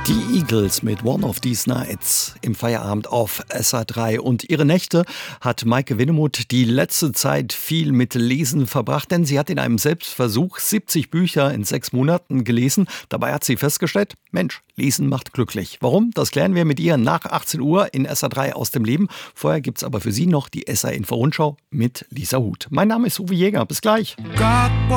Die Eagles mit One of These Nights im Feierabend auf SA3. Und ihre Nächte hat Maike Winnemuth die letzte Zeit viel mit Lesen verbracht, denn sie hat in einem Selbstversuch 70 Bücher in 6 Monaten gelesen. Dabei hat sie festgestellt, Mensch, Lesen macht glücklich. Warum? Das klären wir mit ihr nach 18 Uhr in SA3 aus dem Leben. Vorher gibt's aber für Sie noch die SA-Info-Rundschau mit Lisa Huth. Mein Name ist Uwe Jäger. Bis gleich.